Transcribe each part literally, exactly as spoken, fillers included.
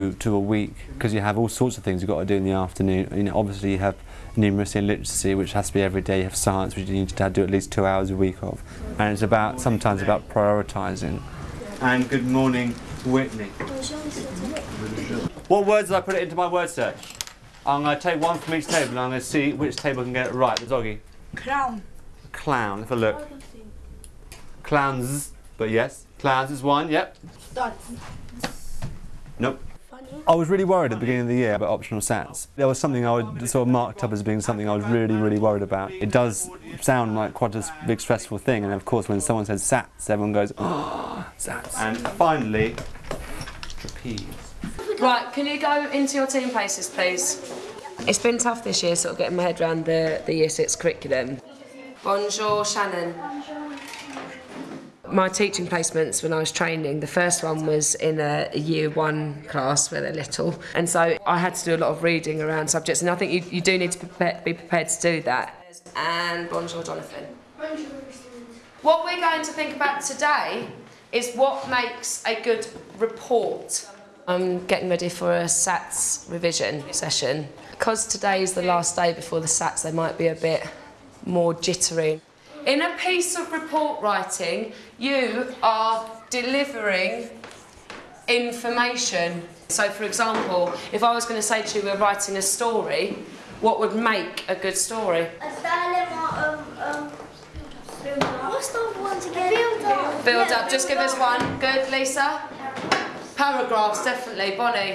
to a week, because you have all sorts of things you've got to do in the afternoon. You know, obviously you have numeracy and literacy, which has to be every day. You have science, which you need to do at least two hours a week of. And it's about, sometimes about prioritising. And good morning, Whitney. What words did I put it into my word search? I'm going to take one from each table and I'm going to see which table can get it right. The doggy. Clown. Clown. Have a look. Clowns. But yes, clowns is one. Yep. Nope. I was really worried at the beginning of the year about optional sats. There was something I would sort of marked up as being something I was really, really worried about. It does sound like quite a big stressful thing, and of course when someone says sats, everyone goes, oh, sats. And finally, trapeze. Right, can you go into your team places, please? It's been tough this year, sort of getting my head around the, the Year six curriculum. Bonjour, Shannon. My teaching placements when I was training, the first one was in a, a year one class where they're little, and so I had to do a lot of reading around subjects, and I think you, you do need to prepare, be prepared to do that. And bonjour, Jonathan. Bonjour. What we're going to think about today is what makes a good report. I'm getting ready for a SATs revision session. Because today is the last day before the SATs, they might be a bit more jittery. In a piece of report writing, you are delivering information. So, for example, if I was going to say to you we're writing a story, what would make a good story? What's the one to get? Build up. Build up. Just give us one. Good, Lisa? Paragraphs, definitely. Bonnie?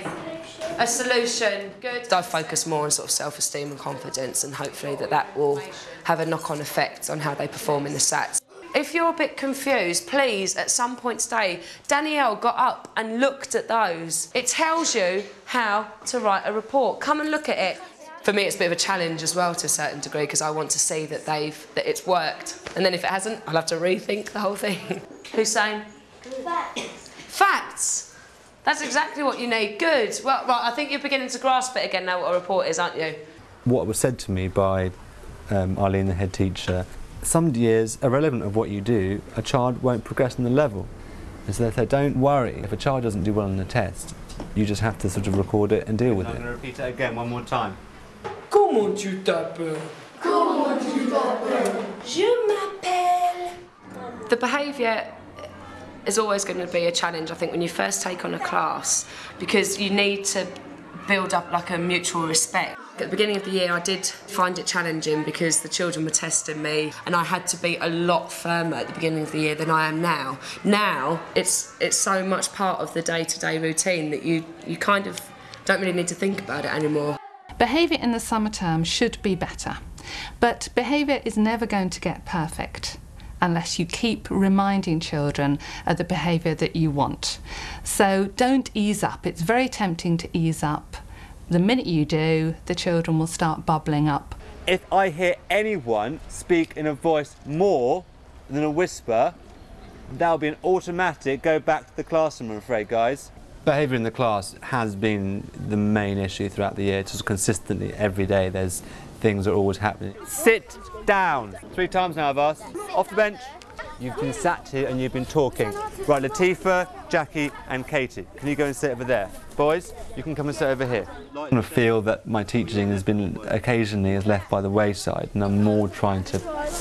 A solution. Good. I focus more on sort of self-esteem and confidence, and hopefully that that will have a knock-on effect on how they perform in the SATs. If you're a bit confused, please, at some point today, Danielle got up and looked at those. It tells you how to write a report. Come and look at it. For me, it's a bit of a challenge as well to a certain degree, because I want to see that they've that it's worked. And then if it hasn't, I'll have to rethink the whole thing. Hussein? Facts. Facts. That's exactly what you need. Good. Well, right, I think you're beginning to grasp it again now what a report is, aren't you? What was said to me by um, Arlene, the head teacher, some years, irrelevant of what you do, a child won't progress in the level. And so they said, don't worry, if a child doesn't do well on a test, you just have to sort of record it and deal with it. I'm going to repeat it again one more time. Comment tu t'appelles? Comment tu t'appelles? Je m'appelle. The behaviour is always going to be a challenge, I think, when you first take on a class, because you need to build up like a mutual respect. At the beginning of the year I did find it challenging because the children were testing me and I had to be a lot firmer at the beginning of the year than I am now. Now it's it's so much part of the day-to-day routine that you, you kind of don't really need to think about it anymore. Behaviour in the summer term should be better, but behaviour is never going to get perfect unless you keep reminding children of the behaviour that you want. So don't ease up. It's very tempting to ease up. The minute you do, the children will start bubbling up. If I hear anyone speak in a voice more than a whisper, that'll be an automatic go back to the classroom, I'm afraid, guys. Behaviour in the class has been the main issue throughout the year. Just consistently, every day, there's things that are always happening. Sit down. Three times now I've asked. Off the bench. You've been sat here and you've been talking. Right, Latifa, Jackie and Katie, can you go and sit over there? Boys, you can come and sit over here. I kind of feel that my teaching has been occasionally is left by the wayside, and I'm more trying to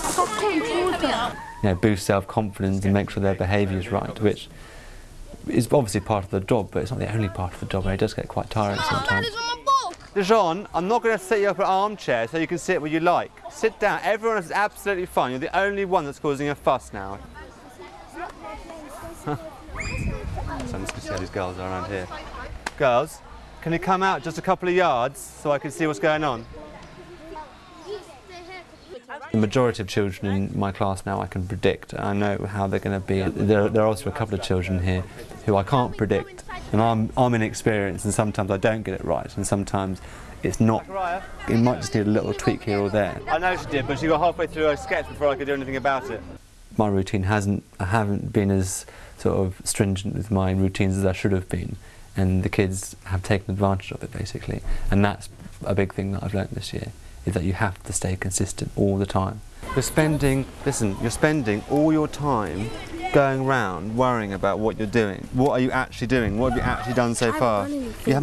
you know, boost self-confidence and make sure their behaviour is right, which is obviously part of the job, but it's not the only part of the job, and it does get quite tiring sometimes. Dijon, I'm not going to set you up an armchair so you can sit where you like. Sit down. Everyone else is absolutely fine. You're the only one that's causing a fuss now. So I'm just going to see how these girls are around here. Girls, can you come out just a couple of yards so I can see what's going on? The majority of children in my class now I can predict. I know how they're going to be. There, there are also a couple of children here who I can't predict, and I'm, I'm inexperienced, and sometimes I don't get it right, and sometimes it's not. It might just need a little tweak here or there. I know she did, but she got halfway through her sketch before I could do anything about it. My routine hasn't, I haven't been as sort of stringent with my routines as I should have been, and the kids have taken advantage of it basically, and that's a big thing that I've learnt this year, is that you have to stay consistent all the time. You're spending, listen, you're spending all your time going around worrying about what you're doing. What are you actually doing? What have you actually done so far? You haven't